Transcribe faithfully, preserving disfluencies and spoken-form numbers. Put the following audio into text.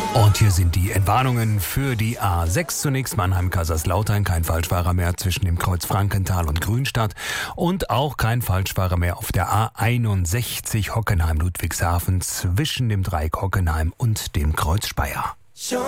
Und hier sind die Entwarnungen für die A sechs. Zunächst Mannheim-Kaiserslautern, kein Falschfahrer mehr zwischen dem Kreuz Frankenthal und Grünstadt. Und auch kein Falschfahrer mehr auf der A einundsechzig Hockenheim-Ludwigshafen zwischen dem Dreieck Hockenheim und dem Kreuz Speyer.